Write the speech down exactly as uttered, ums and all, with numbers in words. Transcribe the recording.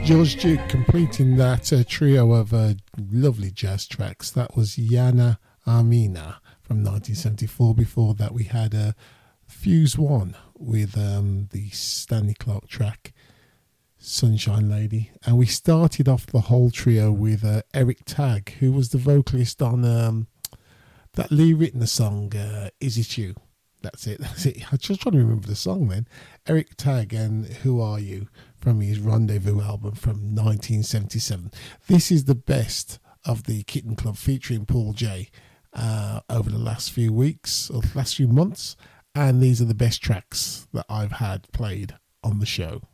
George Duke completing that uh, trio of uh, lovely jazz tracks. That was Yana Armina from nineteen seventy-four. Before that, we had uh, Fuse One with um, the Stanley Clarke track Sunshine Lady. And we started off the whole trio with uh, Eric Tagg, who was the vocalist on um, that Lee Ritenour song, uh, Is It You? That's it, that's it. I'm just trying to remember the song then. Eric Tagg and Who Are You from his Rendezvous album from nineteen seventy-seven. This is the best of the Kitten Club featuring Paul Jay uh, over the last few weeks or the last few months. And these are the best tracks that I've had played on the show.